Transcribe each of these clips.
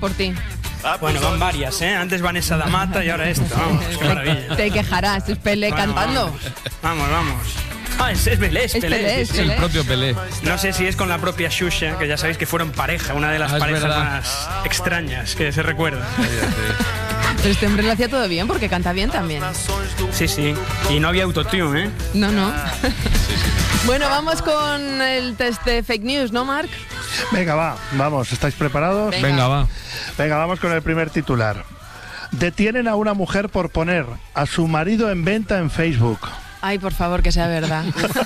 por ti. Bueno, van varias, ¿eh? Antes Vanessa da Mata y ahora esto. Vamos, qué maravilla. Te quejarás, es Pelé cantando. Vamos. Es Pelé, es Pelé. Es el propio Pelé. No sé si es con la propia Xuxa, que ya sabéis que fueron pareja, una de las parejas más extrañas que se recuerda. Pero este hombre lo hacía todo bien porque canta bien también. Sí. Y no había autotune, ¿eh? No. Bueno, vamos con el test de fake news, ¿no, Marc? Venga, vamos, ¿estáis preparados? Venga, va. Venga, vamos con el primer titular. Detienen a una mujer por poner a su marido en venta en Facebook. Ay, por favor, que sea verdad.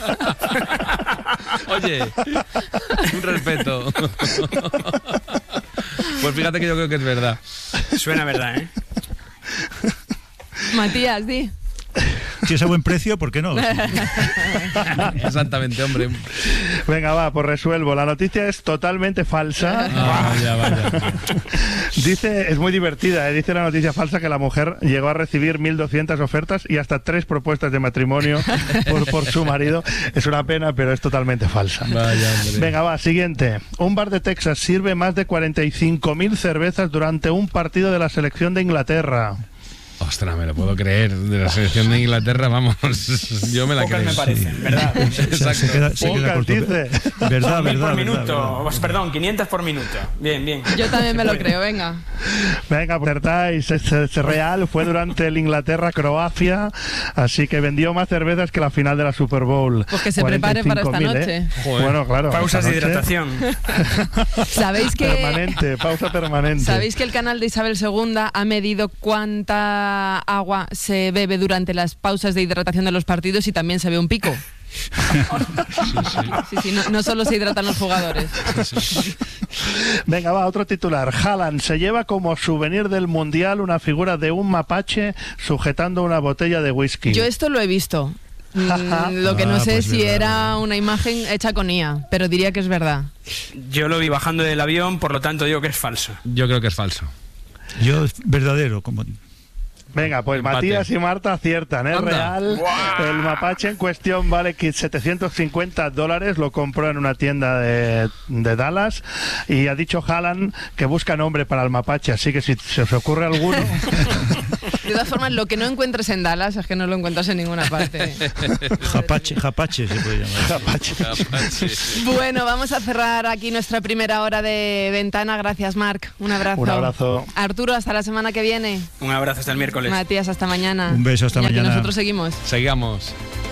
Oye, un respeto. Pues fíjate que yo creo que es verdad. Suena verdad, ¿eh? Matías, di. Si es a buen precio, ¿por qué no? Exactamente, hombre. Venga, va, pues resuelvo. La noticia es totalmente falsa. Vaya. Dice, es muy divertida, dice la noticia falsa que la mujer llegó a recibir 1.200 ofertas y hasta 3 propuestas de matrimonio por su marido. Es una pena, pero es totalmente falsa. Vaya, hombre. Venga, va, siguiente. Un bar de Texas sirve más de 45.000 cervezas durante un partido de la selección de Inglaterra. Ostras, me lo puedo creer. De la selección de Inglaterra, vamos, yo me la Pocas creo. me parecen, ¿verdad? Se queda Pocas, dice. Verdad, 1.000 por verdad. minuto. Pues, perdón, 500 por minuto. Bien. Yo también me lo creo, venga. Venga, acertáis, es real, fue durante el Inglaterra-Croacia, así que vendió más cervezas que la final de la Super Bowl. Pues que se prepare para esta 45.000, noche. Joder. Bueno, claro. Pausas esta de noche, hidratación. pausa permanente. ¿Sabéis que el canal de Isabel II ha medido cuánta agua se bebe durante las pausas de hidratación de los partidos y también se ve un pico? Sí, no solo se hidratan los jugadores. Venga, va, otro titular. Haaland se lleva como souvenir del Mundial una figura de un mapache sujetando una botella de whisky. Yo esto lo he visto. Lo que no sé pues si verdad. era una imagen hecha con IA, pero diría que es verdad. Yo lo vi bajando del avión, por lo tanto digo que es falso. Yo creo que es falso. Yo, verdadero, como... Venga, pues Empate. Matías y Marta aciertan, ¿eh? Anda. Real. ¡Guau! El mapache en cuestión vale $750, lo compró en una tienda de Dallas y ha dicho Haaland que busca nombre para el mapache, así que si se os ocurre alguno... De todas formas, lo que no encuentres en Dallas es que no lo encuentras en ninguna parte. Japache se puede llamar. Bueno, vamos a cerrar aquí nuestra primera hora de ventana. Gracias, Marc. Un abrazo. Un abrazo. Arturo, hasta la semana que viene. Un abrazo hasta el miércoles. Matías, hasta mañana. Un beso, hasta Iñaki, mañana. nosotros seguimos. Sigamos.